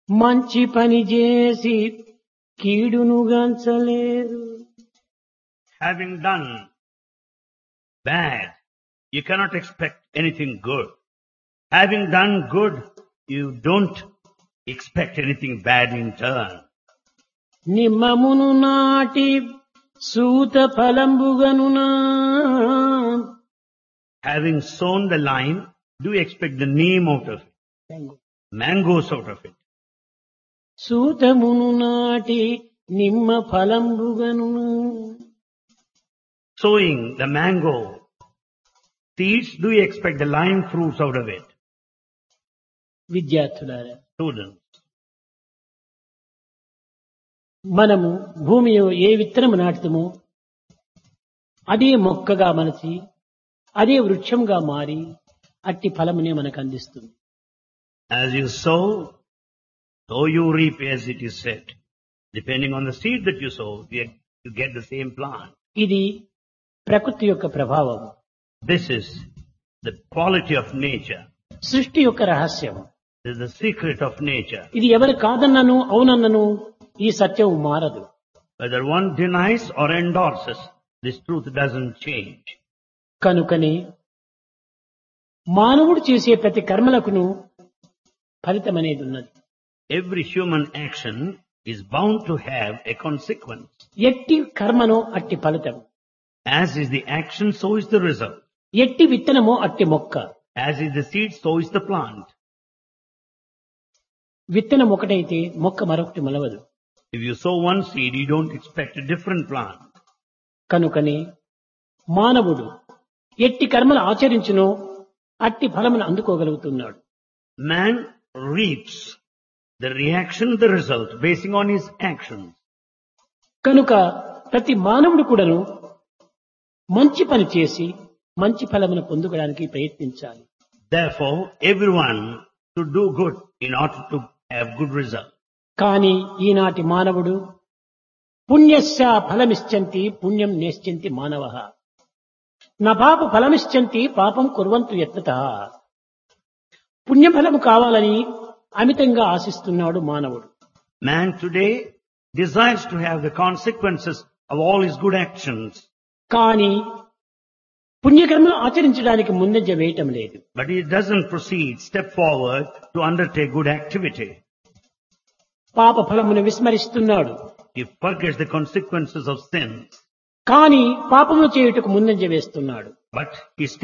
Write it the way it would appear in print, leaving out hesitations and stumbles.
మంచి పని చేసి కీడును గాంచలేరు. Having done bad, you cannot expect anything good. Having done good, you don't expect anything bad in turn. నిమ్మమును నాటి సూత ఫలంబుగనునా. Having sown the lime, do you expect the neem out of it? Mangoes out of it. సూతమును నాటి నిమ్మ ఫలంబుగనునా. Sowing the mango seeds, do you expect the lime fruits out of it? విద్యార్థులారా, Students, మనము భూమిలో ఏ విత్తనము నాటుతామో అదే మొక్కగా మనసి అదే వృక్షంగా మారి అట్టి ఫలమునే మనకు అందిస్తుంది. as you sow, so you reap, as it is said. Depending on the seed that you sow, you get the same plant. ఇది ప్రకృతి యొక్క ప్రభావం, This is the quality of nature. సృష్టి యొక్క రహస్యం. This is the secret of nature. ఇది ఎవరు కాదన్నను అవునన్నను ఈ సత్యం మారదు. Whether one denies or endorses, this truth doesn't change. కనుకనే మానవుడు చేసే ప్రతి కర్మలకును ఫలితం అనేది ఉన్నది. Every human action is bound to have a consequence. ఎట్టి కర్మనో అట్టి ఫలితం, As is the action, so is the result. ఎట్టి విత్తనమో అట్టి మొక్క. As is the seed, so is the plant. విత్తనం ఒకటైతే మొక్క మరొకటి మొలవదు. If you sow one seed, you don't expect a different plant. కనుకనే మానవుడు ఎట్టి కర్మలు ఆచరించునో అట్టి ఫలమును అందుకోగలుగుతున్నాడు. Man reaps the reaction, the result, basing on his actions. కనుక ప్రతి మానవుడు కూడాను మంచి పని చేసి మంచి ఫలమును పొందుకోవడానికి ప్రయత్నించాలి. Therefore, everyone should do good in order to have good result. కానీ ఈనాటి మానవుడు పుణ్యస్య ఫలమిశ్చంతి పుణ్యం నేశ్చంతి మానవః న పాప ఫలమిశ్చంతి పాపం కుర్వంతు యత్నతః. పుణ్యఫలము కావాలని అమితంగా ఆశిస్తున్నాడు మానవుడు. Man today desires to have the consequences of all his good actions, కానీ పుణ్యకర్మలు ఆచరించడానికి ముందంజ వేయటం లేదు. but he doesn't proceed, step forward to undertake good activity. పాప ఫలమును విస్మరిస్తున్నాడు. He forgets the consequences of sins, కానీ పాపములు చేయుటకు ముందంజ వేస్తున్నాడు. but he